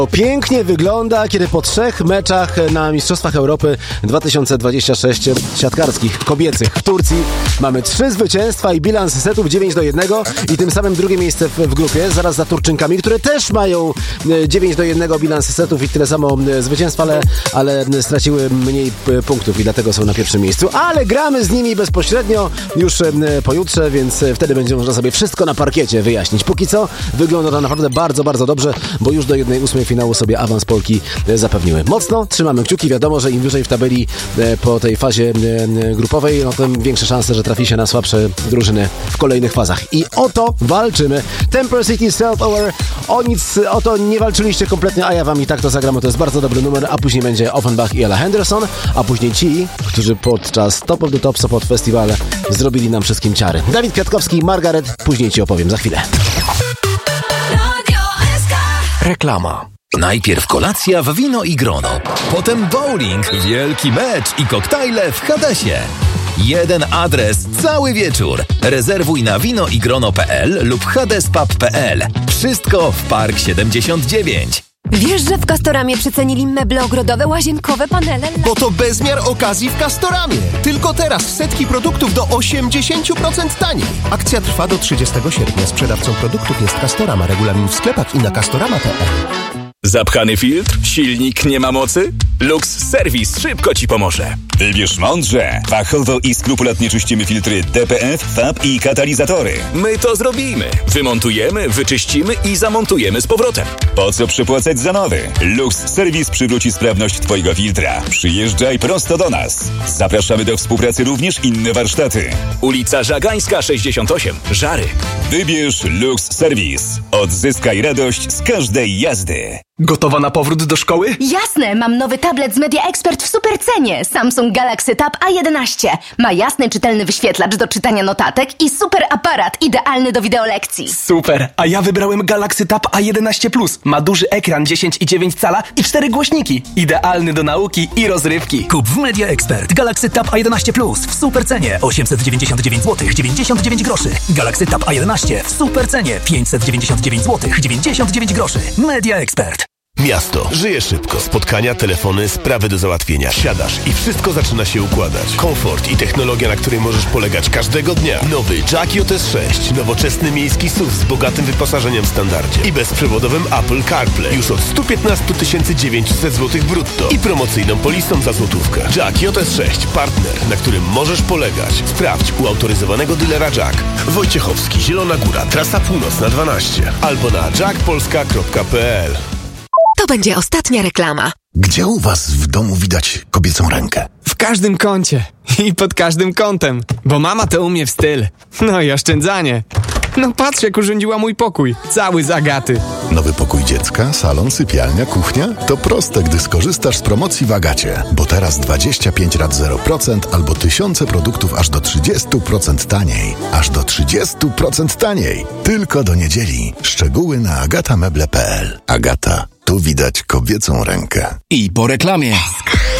Pięknie wygląda, kiedy po 3 meczach na Mistrzostwach Europy 2026 siatkarskich, kobiecych w Turcji mamy 3 zwycięstwa i bilans setów 9-1 i tym samym drugie miejsce w grupie, zaraz za Turczynkami, które też mają 9-1 bilans setów i tyle samo zwycięstw, ale straciły mniej punktów i dlatego są na pierwszym miejscu, ale gramy z nimi bezpośrednio już pojutrze, więc wtedy będzie można sobie wszystko na parkiecie wyjaśnić. Póki co wygląda to naprawdę bardzo, bardzo dobrze, bo już do 1/8 finału sobie awans Polki zapewniły. Mocno trzymamy kciuki, wiadomo, że im wyżej w tabeli po tej fazie grupowej, no tym większe szanse, że trafi się na słabsze drużyny w kolejnych fazach. I o to walczymy. Temper City Self-Aware, o nic o to nie walczyliście kompletnie, a ja wam i tak to zagramy, to jest bardzo dobry numer, a później będzie Offenbach i Ella Henderson, a później ci, którzy podczas Top of the Top Support Festival zrobili nam wszystkim ciary. Dawid Kwiatkowski i Margaret, później ci opowiem za chwilę. Reklama. Najpierw kolacja w Wino i Grono, potem bowling, wielki mecz i koktajle w Hadesie. Jeden adres, cały wieczór. Rezerwuj na winoigrono.pl lub hadespub.pl. Wszystko w Park 79. Wiesz, że w Castoramie przecenili meble ogrodowe, łazienkowe, panele? Bo to bezmiar okazji w Castoramie. Tylko teraz setki produktów do 80% taniej. Akcja trwa do 30 sierpnia. Sprzedawcą produktów jest Castorama. Regulamin w sklepach i na castorama.pl. Zapchany filtr? Silnik nie ma mocy? Lux Service szybko ci pomoże. Wybierz mądrze. Fachowo i skrupulatnie czyścimy filtry DPF, FAB i katalizatory. My to zrobimy. Wymontujemy, wyczyścimy i zamontujemy z powrotem. Po co przepłacać za nowy? Lux Service przywróci sprawność twojego filtra. Przyjeżdżaj prosto do nas. Zapraszamy do współpracy również inne warsztaty. Ulica Żagańska 68. Żary. Wybierz Lux Service. Odzyskaj radość z każdej jazdy. Gotowa na powrót do szkoły? Jasne, mam nowy tablet z Media Expert w super cenie. Samsung Galaxy Tab A11. Ma jasny, czytelny wyświetlacz do czytania notatek i super aparat idealny do wideolekcji. Super, a ja wybrałem Galaxy Tab A11 Plus. Ma duży ekran 10,9 cala i 4 głośniki. Idealny do nauki i rozrywki. Kup w Media Expert Galaxy Tab A11 Plus w super cenie 899 zł 99 groszy. Galaxy Tab A11 w super cenie 599 zł 99 groszy. Media Expert. Miasto. Żyje szybko. Spotkania, telefony, sprawy do załatwienia. Siadasz i wszystko zaczyna się układać. Komfort i technologia, na której możesz polegać każdego dnia. Nowy Jack JS 6. Nowoczesny miejski SUV z bogatym wyposażeniem w standardzie. I bezprzewodowym Apple CarPlay. Już od 115 900 zł brutto. I promocyjną polisą za złotówkę. Jack JS 6. Partner, na którym możesz polegać. Sprawdź u autoryzowanego dealera Jack. Wojciechowski, Zielona Góra, Trasa Północna 12. Albo na jackpolska.pl. To będzie ostatnia reklama. Gdzie u was w domu widać kobiecą rękę? W każdym kącie i pod każdym kątem, bo mama to umie w styl. No i oszczędzanie. No patrz, jak urządziła mój pokój, cały z Agaty. Nowy pokój dziecka, salon, sypialnia, kuchnia? To proste, gdy skorzystasz z promocji w Agacie. Bo teraz 25 rat 0% albo tysiące produktów aż do 30% taniej. Aż do 30% taniej. Tylko do niedzieli. Szczegóły na agatameble.pl. Agata. Tu widać kobiecą rękę. I po reklamie.